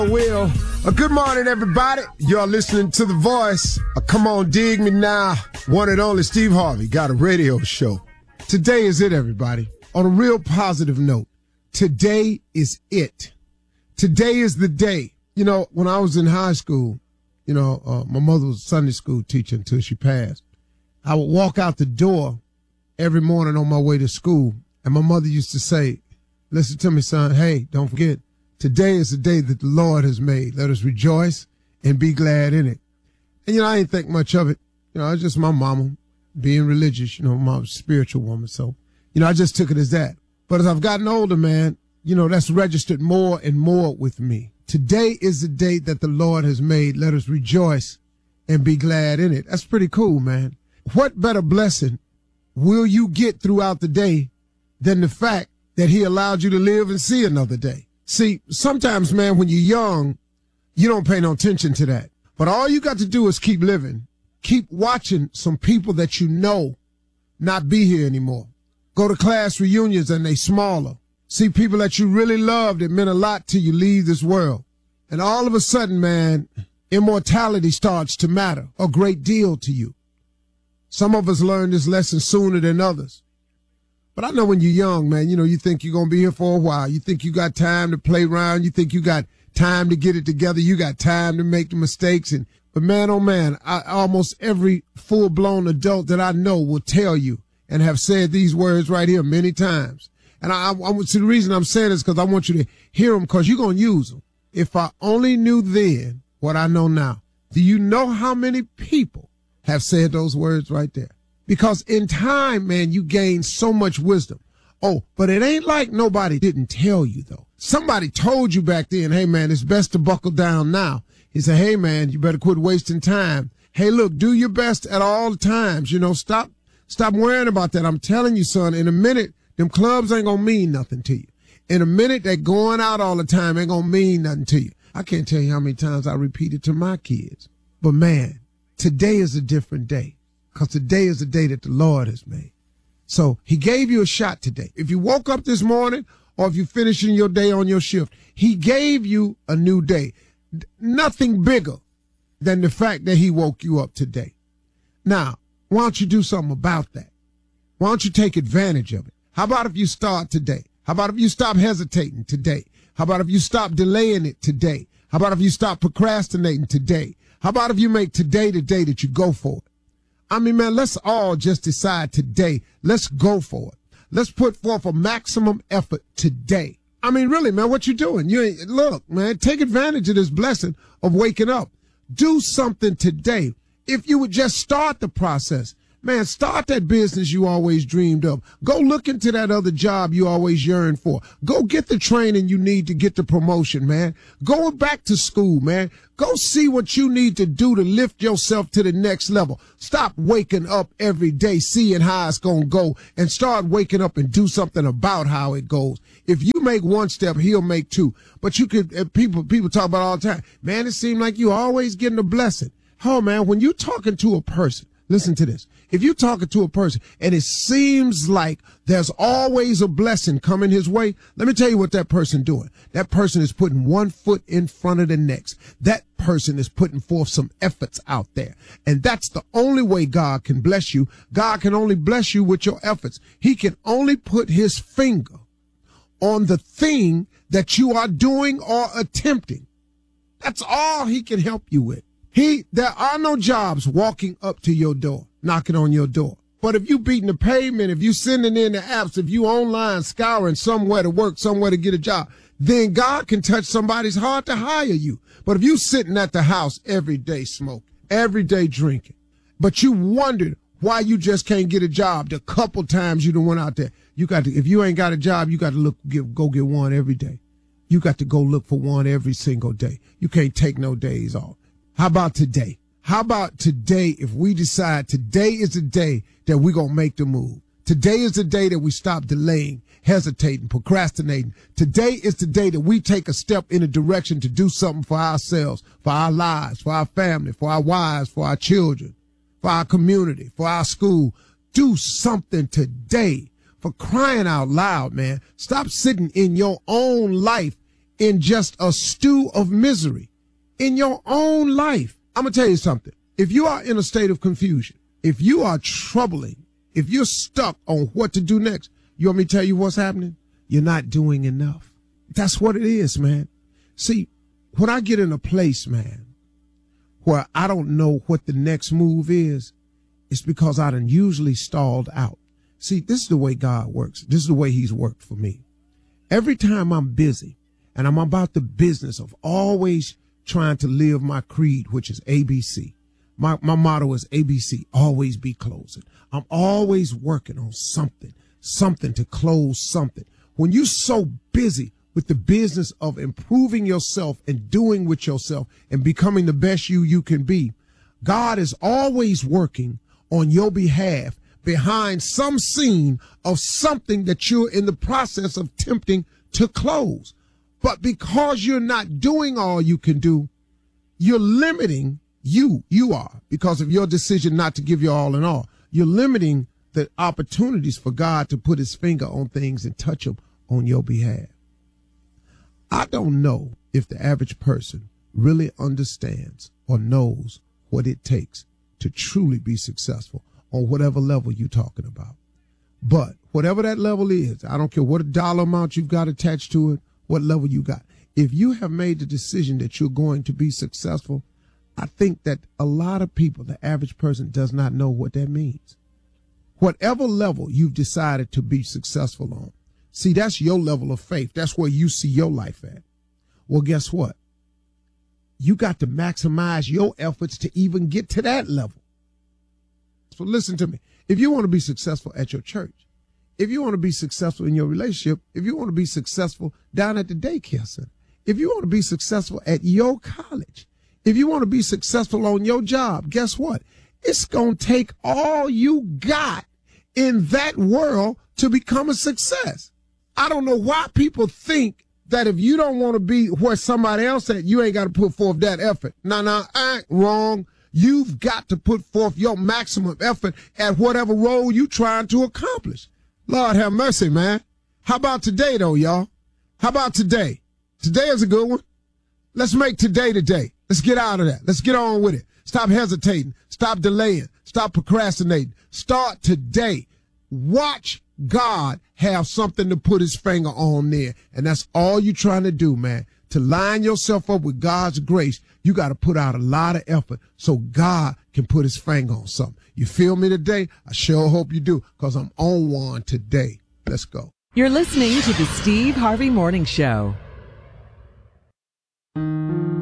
Well, good morning, everybody. You're listening to The Voice. Come on, dig me now. One and only Steve Harvey got a radio show. Today is it, everybody. On a real positive note, today is it. Today is the day. You know, when I was in high school, my mother was a Sunday school teacher until she passed. I would walk out the door every morning on my way to school, and my mother used to say, listen to me, son, hey, don't forget, today is the day that the Lord has made. Let us rejoice and be glad in it. And, I ain't think much of it. It's just my mama being religious, my spiritual woman. So, I just took it as that. But as I've gotten older, man, that's registered more and more with me. Today is the day that the Lord has made. Let us rejoice and be glad in it. That's pretty cool, man. What better blessing will you get throughout the day than the fact that he allowed you to live and see another day? See, sometimes, man, when you're young, you don't pay no attention to that. But all you got to do is keep living. Keep watching some people that you know not be here anymore. Go to class reunions and they smaller. See people that you really loved that meant a lot to you leave this world. And all of a sudden, man, immortality starts to matter a great deal to you. Some of us learn this lesson sooner than others. But I know when you're young, man, you think you're going to be here for a while. You think you got time to play around. You think you got time to get it together. You got time to make the mistakes. But man, oh man, almost every full-blown adult that I know will tell you and have said these words right here many times. And the reason I'm saying this because I want you to hear them because you're going to use them. If I only knew then what I know now. Do you know how many people have said those words right there? Because in time, man, you gain so much wisdom. Oh, but it ain't like nobody didn't tell you, though. Somebody told you back then, hey, man, it's best to buckle down now. He said, hey, man, you better quit wasting time. Hey, look, do your best at all times. Stop worrying about that. I'm telling you, son, in a minute, them clubs ain't going to mean nothing to you. In a minute, that going out all the time ain't going to mean nothing to you. I can't tell you how many times I repeat it to my kids. But, man, today is a different day. Because today is the day that the Lord has made. So he gave you a shot today. If you woke up this morning or if you're finishing your day on your shift, he gave you a new day. Nothing bigger than the fact that he woke you up today. Now, why don't you do something about that? Why don't you take advantage of it? How about if you start today? How about if you stop hesitating today? How about if you stop delaying it today? How about if you stop procrastinating today? How about if you make today the day that you go for it? I mean, man, let's all just decide today. Let's go for it. Let's put forth a maximum effort today. I mean, really, man, what you doing? Look, man, take advantage of this blessing of waking up. Do something today. If you would just start the process, man, start that business you always dreamed of. Go look into that other job you always yearned for. Go get the training you need to get the promotion, man. Go back to school, man. Go see what you need to do to lift yourself to the next level. Stop waking up every day seeing how it's going to go and start waking up and do something about how it goes. If you make one step, he'll make two. But you could, people talk about it all the time. Man, it seems like you always getting a blessing. Oh, man, when you're talking to a person, listen to this. If you're talking to a person and it seems like there's always a blessing coming his way, let me tell you what that person doing. That person is putting one foot in front of the next. That person is putting forth some efforts out there. And that's the only way God can bless you. God can only bless you with your efforts. He can only put his finger on the thing that you are doing or attempting. That's all he can help you with. There are no jobs walking up to your door, knocking on your door. But if you beating the pavement, if you sending in the apps, if you online scouring somewhere to work, somewhere to get a job, then God can touch somebody's heart to hire you. But if you sitting at the house every day smoking, every day drinking, but you wondered why you just can't get a job the couple times you done went out there, if you ain't got a job, you got to go get one every day. You got to go look for one every single day. You can't take no days off. How about today? How about today if we decide today is the day that we're going to make the move? Today is the day that we stop delaying, hesitating, procrastinating. Today is the day that we take a step in a direction to do something for ourselves, for our lives, for our family, for our wives, for our children, for our community, for our school. Do something today. For crying out loud, man. Stop sitting in your own life in just a stew of misery in your own life. I'm going to tell you something. If you are in a state of confusion, if you are troubling, if you're stuck on what to do next, you want me to tell you what's happening? You're not doing enough. That's what it is, man. See, when I get in a place, man, where I don't know what the next move is, it's because I done usually stalled out. See, this is the way God works. This is the way he's worked for me. Every time I'm busy and I'm about the business of always trying to live my creed, which is ABC. My motto is ABC, always be closing. I'm always working on something to close something. When you're so busy with the business of improving yourself and doing with yourself and becoming the best you can be, God is always working on your behalf behind some scene of something that you're in the process of attempting to close. But because you're not doing all you can do, you're limiting you are, because of your decision not to give your all in all. You're limiting the opportunities for God to put his finger on things and touch them on your behalf. I don't know if the average person really understands or knows what it takes to truly be successful on whatever level you're talking about. But whatever that level is, I don't care what dollar amount you've got attached to it, what level you got. If you have made the decision that you're going to be successful, I think that a lot of people, the average person, does not know what that means. Whatever level you've decided to be successful on, see, that's your level of faith. That's where you see your life at. Well, guess what? You got to maximize your efforts to even get to that level. So listen to me. If you want to be successful at your church, if you want to be successful in your relationship, if you want to be successful down at the daycare center, if you want to be successful at your college, if you want to be successful on your job, guess what? It's going to take all you got in that world to become a success. I don't know why people think that if you don't want to be where somebody else at, you ain't got to put forth that effort. No, wrong. You've got to put forth your maximum effort at whatever role you're trying to accomplish. Lord have mercy, man. How about today, though, y'all? How about today? Today is a good one. Let's make today the day. Let's get out of that. Let's get on with it. Stop hesitating. Stop delaying. Stop procrastinating. Start today. Watch God have something to put his finger on there. And that's all you're trying to do, man. To line yourself up with God's grace, you got to put out a lot of effort so God can put his finger on something. You feel me today? I sure hope you do, because I'm on one today. Let's go. You're listening to the Steve Harvey Morning Show.